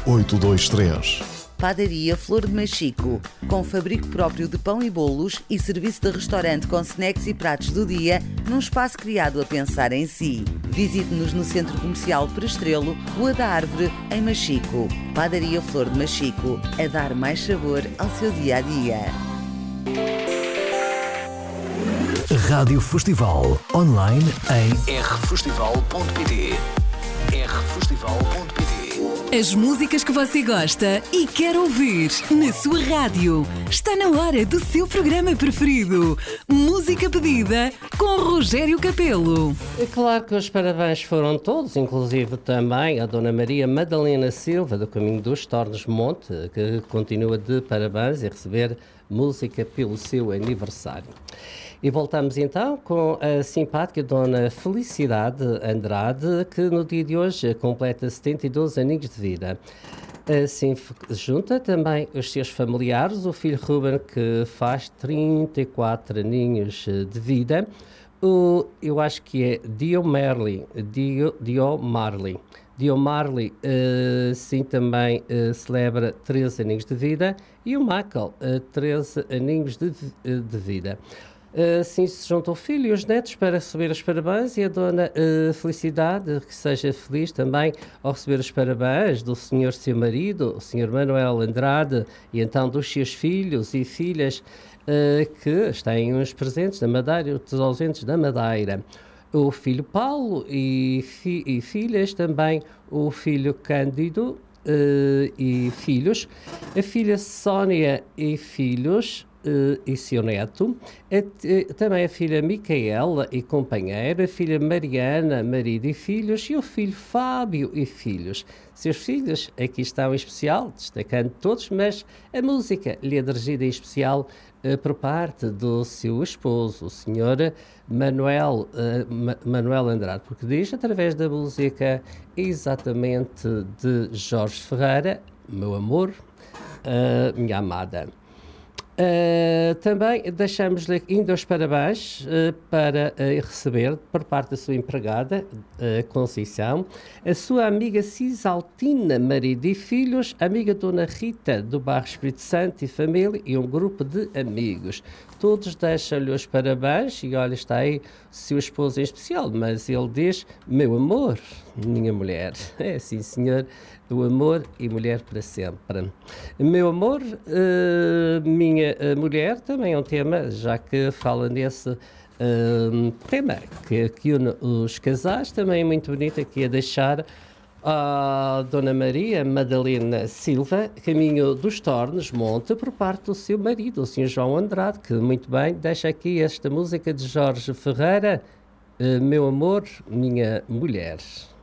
823. Padaria Flor de Machico, com fabrico próprio de pão e bolos e serviço de restaurante com snacks e pratos do dia, num espaço criado a pensar em si. Visite-nos no Centro Comercial Prestrelo, Rua da Árvore, em Machico. Padaria Flor de Machico, a dar mais sabor ao seu dia-a-dia. Rádio Festival, online em rfestival.pt. rfestival.pt. As músicas que você gosta e quer ouvir na sua rádio. Está na hora do seu programa preferido. Música pedida com Rogério Capelo. É claro que os parabéns foram todos, inclusive também a Dona Maria Madalena Silva, do Caminho dos Tornos Monte, que continua de parabéns e receber música pelo seu aniversário. E voltamos então com a simpática Dona Felicidade Andrade, que no dia de hoje completa 72 aninhos de vida. Assim junta também os seus familiares, o filho Ruben, que faz 34 aninhos de vida, eu acho que é Dio Marley, sim, também celebra 13 aninhos de vida, e o Michael, 13 aninhos de vida. Assim se juntam o filho e os netos para receber os parabéns, e a Dona Felicidade, que seja feliz também ao receber os parabéns do senhor seu marido, o senhor Manuel Andrade, e então dos seus filhos e filhas que têm uns presentes da Madeira e outros ausentes da Madeira. O filho Paulo e filhas, também o filho Cândido e filhos, a filha Sónia e filhos, e seu neto, também a filha Micaela e companheira, a filha Mariana, marido e filhos, e o filho Fábio e filhos. Seus filhos aqui estão em especial, destacando todos, mas a música lhe é dirigida em especial por parte do seu esposo, o senhor Manuel Andrade, porque diz, através da música exatamente de Jorge Ferreira, meu amor, minha amada. Também deixamos-lhe ainda os parabéns para receber, por parte da sua empregada, Conceição, a sua amiga Cisaltina, marido e filhos, a amiga Dona Rita, do bairro Espírito Santo e família, e um grupo de amigos. Todos deixam-lhe os parabéns, e olha, está aí o seu esposo em especial, mas ele diz, meu amor, minha mulher. É sim, senhor, o amor e mulher para sempre. Meu amor, minha mulher, também é um tema, já que fala nesse tema que une os casais, também é muito bonito aqui a deixar a Dona Maria Madalena Silva, Caminho dos Tornos Monte, por parte do seu marido, o Sr. João Andrade, que muito bem deixa aqui esta música de Jorge Ferreira, meu amor, minha mulher.